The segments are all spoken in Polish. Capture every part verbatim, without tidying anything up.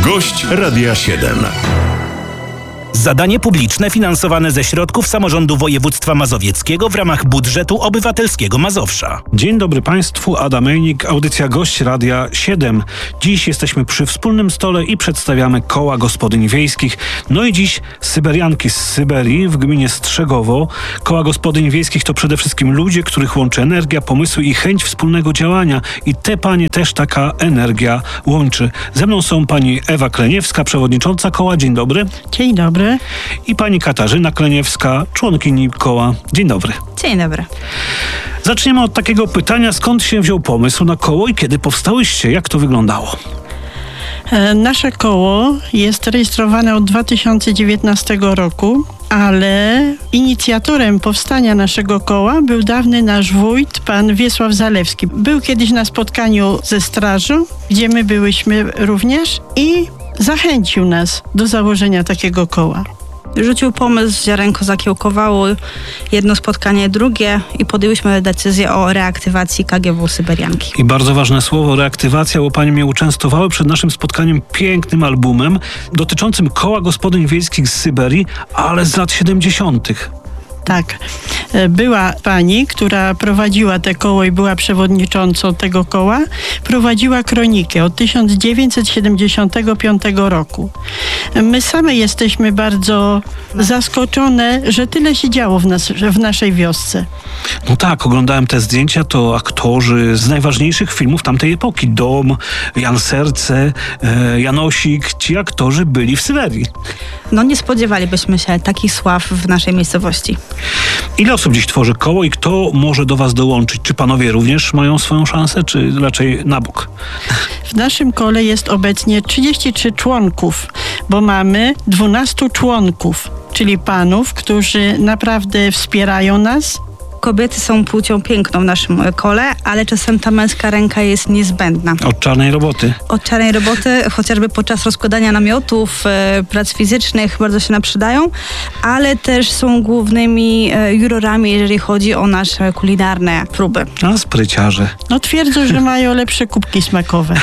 Gość Radia siedem. Zadanie publiczne finansowane ze środków samorządu województwa mazowieckiego w ramach budżetu obywatelskiego Mazowsza. Dzień dobry Państwu, Adam Mejnik, audycja Gość Radia siedem. Dziś jesteśmy przy wspólnym stole i przedstawiamy koła gospodyń wiejskich. No i dziś Syberianki z Syberii w gminie Strzegowo. Koła gospodyń wiejskich to przede wszystkim ludzie, których łączy energia, pomysły i chęć wspólnego działania. I te panie też taka energia łączy. Ze mną są pani Ewa Kleniewska, przewodnicząca koła. Dzień dobry. Dzień dobry. I pani Katarzyna Kleniewska, członkini koła. Dzień dobry. Dzień dobry. Zaczniemy od takiego pytania, skąd się wziął pomysł na koło i kiedy powstałyście? Jak to wyglądało? Nasze koło jest rejestrowane od dwa tysiące dziewiętnastego roku, ale inicjatorem powstania naszego koła był dawny nasz wójt, pan Wiesław Zalewski. Był kiedyś na spotkaniu ze strażą, gdzie my byłyśmy również i zachęcił nas do założenia takiego koła. Rzucił pomysł, ziarenko zakiełkowało, jedno spotkanie, drugie i podjęłyśmy decyzję o reaktywacji K G W Syberianki. I bardzo ważne słowo, reaktywacja, bo pani mnie uczęstowały przed naszym spotkaniem pięknym albumem dotyczącym koła gospodyń wiejskich z Syberii, ale z lat siedemdziesiątych. Tak. Była pani, która prowadziła te koło i była przewodniczącą tego koła, prowadziła kronikę od tysiąc dziewięćset siedemdziesiątego piątego roku. My same jesteśmy bardzo zaskoczone, że tyle się działo w, nas, w naszej wiosce. No tak, oglądałem te zdjęcia, to aktorzy z najważniejszych filmów tamtej epoki. Dom, Jan Serce, e, Janosik, ci aktorzy byli w Syberii. No nie spodziewalibyśmy się takich sław w naszej miejscowości. Ile osób dziś tworzy koło i kto może do was dołączyć? Czy panowie również mają swoją szansę, czy raczej na bok? W naszym kole jest obecnie trzydziestu trzech członków, bo mamy dwunastu członków, czyli panów, którzy naprawdę wspierają nas. Kobiety są płcią piękną w naszym kole, ale czasem ta męska ręka jest niezbędna. Od czarnej roboty. Od czarnej roboty, chociażby podczas rozkładania namiotów, e, prac fizycznych bardzo się nam przydają, ale też są głównymi e, jurorami, jeżeli chodzi o nasze kulinarne próby. A spryciarze. No twierdzą, że mają lepsze kubki smakowe.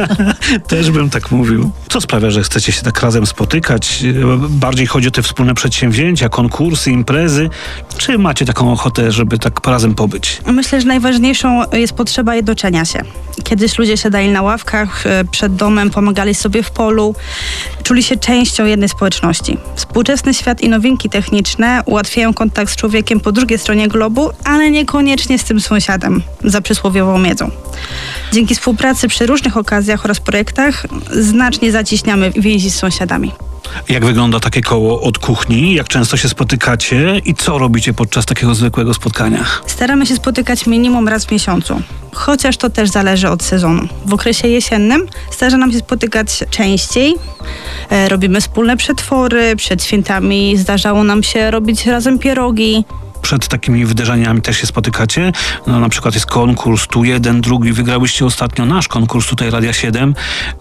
Też bym tak mówił. Co sprawia, że chcecie się tak razem spotykać? Bardziej chodzi o te wspólne przedsięwzięcia, konkursy, imprezy? Czy macie taką ochotę, żeby tak razem pobyć? Myślę, że najważniejszą jest potrzeba jednoczenia się. Kiedyś ludzie siadali na ławkach przed domem, pomagali sobie w polu, czuli się częścią jednej społeczności. Współczesny świat i nowinki techniczne ułatwiają kontakt z człowiekiem po drugiej stronie globu, ale niekoniecznie z tym sąsiadem, za przysłowiową miedzą. Dzięki współpracy przy różnych okazjach oraz projektach znacznie zacieśniamy więzi z sąsiadami. Jak wygląda takie koło od kuchni? Jak często się spotykacie i co robicie podczas takiego zwykłego spotkania? Staramy się spotykać minimum raz w miesiącu, chociaż to też zależy od sezonu. W okresie jesiennym zdarza nam się spotykać częściej. E, robimy wspólne przetwory, przed świętami zdarzało nam się robić razem pierogi. Przed takimi wydarzeniami też się spotykacie. No, na przykład jest konkurs, tu jeden, drugi. Wygrałyście ostatnio nasz konkurs tutaj Radia siedem.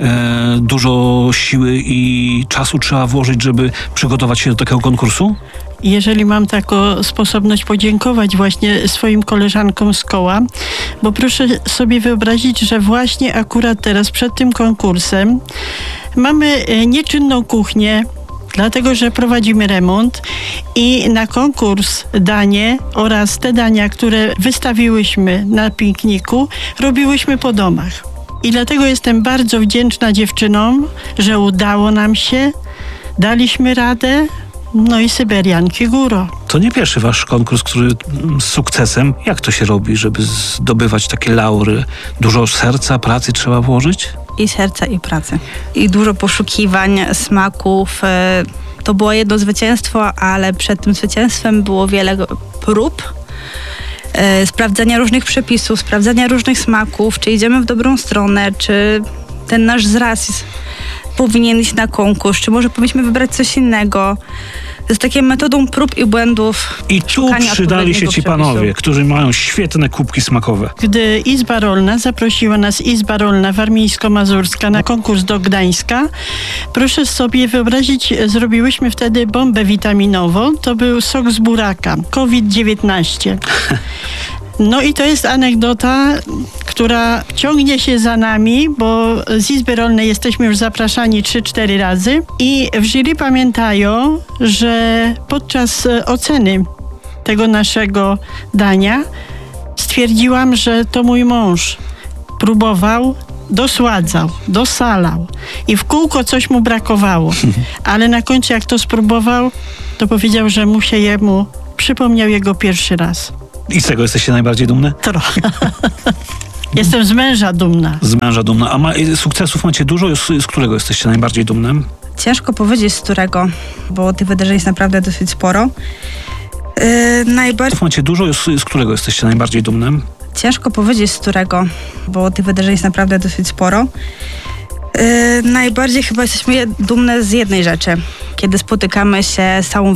E, dużo siły i czasu trzeba włożyć, żeby przygotować się do takiego konkursu? Jeżeli mam taką sposobność podziękować właśnie swoim koleżankom z koła, bo proszę sobie wyobrazić, że właśnie akurat teraz przed tym konkursem mamy nieczynną kuchnię, dlatego że prowadzimy remont i na konkurs danie oraz te dania, które wystawiłyśmy na pikniku, robiłyśmy po domach. I dlatego jestem bardzo wdzięczna dziewczynom, że udało nam się, daliśmy radę, no i Syberianki góro. To nie pierwszy wasz konkurs, który z sukcesem. Jak to się robi, żeby zdobywać takie laury? Dużo serca, pracy trzeba włożyć? I serca, i pracy. I dużo poszukiwań, smaków. To było jedno zwycięstwo, ale przed tym zwycięstwem było wiele prób. Sprawdzania różnych przepisów, sprawdzania różnych smaków, czy idziemy w dobrą stronę, czy ten nasz zraz powinien iść na konkurs, czy może powinniśmy wybrać coś innego. To jest takie metodą prób i błędów. I tu przydali się ci panowie, przepisu. którzy mają świetne kubki smakowe. Gdy Izba Rolna zaprosiła nas, Izba Rolna warmińsko-mazurska, na konkurs do Gdańska, proszę sobie wyobrazić, zrobiłyśmy wtedy bombę witaminową. To był sok z buraka, kowid dziewiętnaście. No i to jest anegdota, która ciągnie się za nami, bo z Izby Rolnej jesteśmy już zapraszani trzy cztery razy i w jury pamiętają, że podczas oceny tego naszego dania stwierdziłam, że to mój mąż próbował, dosładzał, dosalał i w kółko coś mu brakowało. Ale na końcu jak to spróbował, to powiedział, że mu się jemu przypomniał jego pierwszy raz. I z czego jesteście najbardziej dumne? Trochę. Jestem z męża dumna. Z męża dumna. A ma, sukcesów macie dużo? Z, z którego jesteście najbardziej dumnym? Ciężko powiedzieć z którego, bo tych wydarzeń jest naprawdę dosyć sporo. Yy, najbardziej... Macie dużo? Z, z którego jesteście najbardziej dumnym? Ciężko powiedzieć z którego, bo tych wydarzeń jest naprawdę dosyć sporo. Yy, najbardziej chyba jesteśmy dumne z jednej rzeczy, kiedy spotykamy się z całą